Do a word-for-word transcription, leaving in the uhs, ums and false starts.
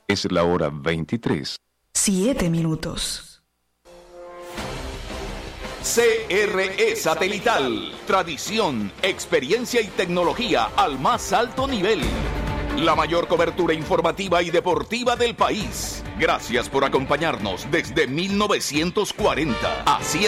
Es la hora veintitrés. Siete minutos. C R E Satelital. Tradición, experiencia y tecnología al más alto nivel. La mayor cobertura informativa y deportiva del país. Gracias por acompañarnos desde mil novecientos cuarenta. Así